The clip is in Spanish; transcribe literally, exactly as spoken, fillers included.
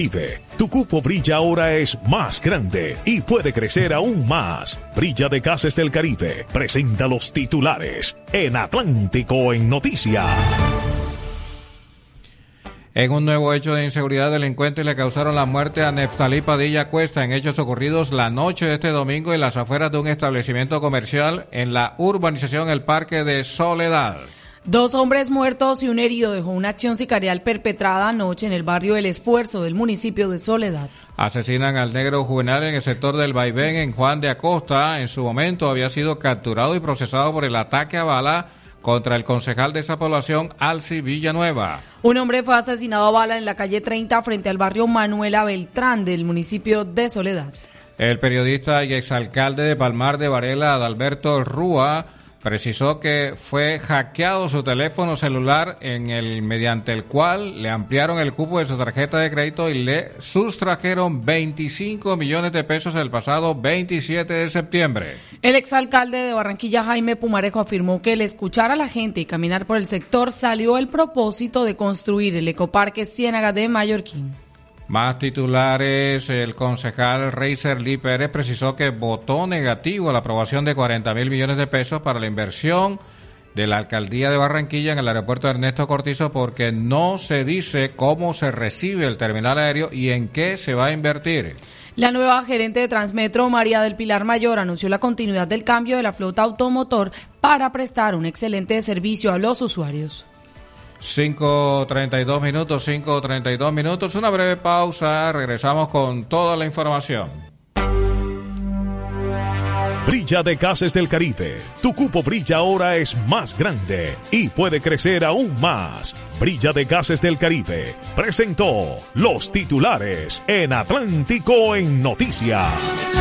Tu cupo Brilla ahora es más grande y puede crecer aún más. Brilla de Gases del Caribe presenta los titulares en Atlántico en Noticias. En un nuevo hecho de inseguridad, delincuentes le causaron la muerte a Neftalí Padilla Cuesta en hechos ocurridos la noche de este domingo en las afueras de un establecimiento comercial en la urbanización El Parque de Soledad. Dos hombres muertos y un herido dejó una acción sicarial perpetrada anoche en el barrio El Esfuerzo del municipio de Soledad. Asesinan al negro juvenal en el sector del Vaivén en Juan de Acosta. En su momento había sido capturado y procesado por el ataque a bala contra el concejal de esa población, Alci Villanueva. Un hombre fue asesinado a bala en la calle treinta frente al barrio Manuela Beltrán del municipio de Soledad. El periodista y exalcalde de Palmar de Varela, Adalberto Rúa, precisó que fue hackeado su teléfono celular en el mediante el cual le ampliaron el cupo de su tarjeta de crédito y le sustrajeron veinticinco millones de pesos el pasado veintisiete de septiembre. El exalcalde de Barranquilla, Jaime Pumarejo, afirmó que el escuchar a la gente y caminar por el sector salió el propósito de construir el ecoparque Ciénaga de Mallorquín. Más titulares. El concejal Reiser Lee Pérez precisó que votó negativo a la aprobación de cuarenta mil millones de pesos para la inversión de la alcaldía de Barranquilla en el aeropuerto Ernesto Cortizo porque no se dice cómo se recibe el terminal aéreo y en qué se va a invertir. La nueva gerente de Transmetro, María del Pilar Mayor, anunció la continuidad del cambio de la flota automotor para prestar un excelente servicio a los usuarios. cinco treinta y dos minutos, cinco treinta y dos minutos, una breve pausa, regresamos con toda la información. Brilla de Gases del Caribe. Tu cupo Brilla ahora es más grande y puede crecer aún más. Brilla de Gases del Caribe presentó los titulares en Atlántico en Noticias.